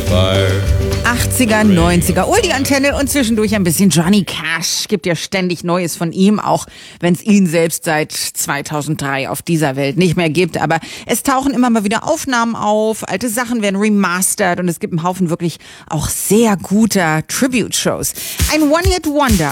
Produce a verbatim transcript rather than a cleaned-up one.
fire. achtziger, neunziger, oh die Antenne und zwischendurch ein bisschen Johnny Cash. Gibt ja ständig Neues von ihm, auch wenn es ihn selbst seit zweitausenddrei auf dieser Welt nicht mehr gibt. Aber es tauchen immer mal wieder Aufnahmen auf, alte Sachen werden remastert und es gibt einen Haufen wirklich auch sehr guter Tribute-Shows. Ein One-Hit-Wonder